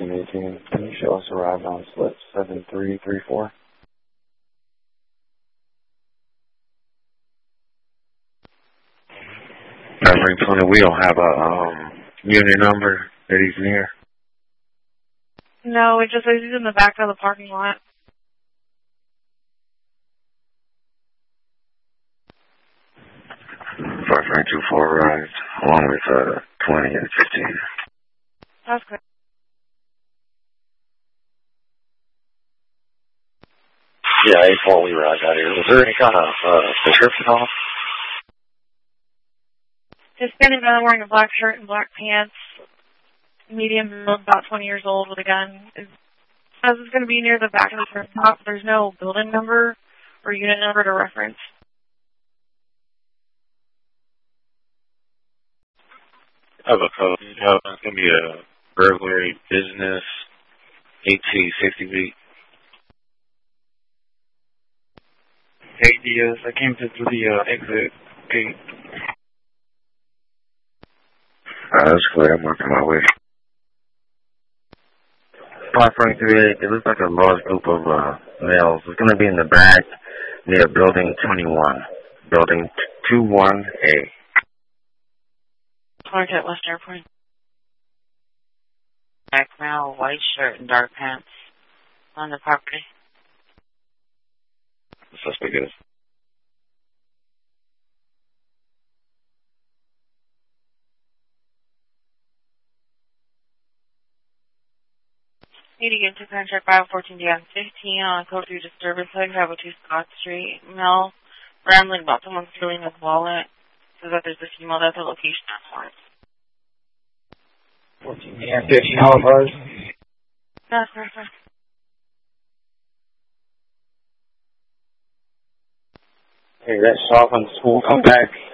1418. Can you show us arrived on slip 7334? Covering 20, we don't have a unit number that he's near. No, it just says he's in the back of the parking lot. 5324 arrived, along with 20 and 15. That's good. Yeah, 8-4, we arrived out here. Was there any kind of description off? Hispanic man wearing a black shirt and black pants, medium build, about 20 years old, with a gun. It says it's going to be near the back of the truck stop. There's no building number or unit number to reference. I have a code. It's going to be a burglary business, 1860B. Hey, Diaz, I came through the exit gate. That's clear. I'm working my way. 5338, it looks like a large group of males. It's going to be in the back near building 21. Building 21A. Parked at West Airport. Black male, white shirt and dark pants on the property. The suspect is. Need to get to contract 514-15 on code 3 disturbance site, 502 Scott Street. Male rambling about someone stealing his wallet. Says that there's a female at the location afterwards. 14-15, how far? That's perfect. Hey, that shop on the school, come back.